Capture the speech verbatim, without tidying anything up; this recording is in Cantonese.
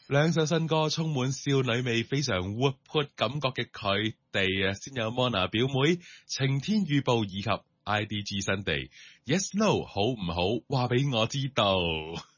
兩首新歌充滿少女味，非常活潑感覺嘅佢哋啊，先有 Mona 表妹、晴天預報以及 I D G 新地。Yes No 好唔好？話俾我知道。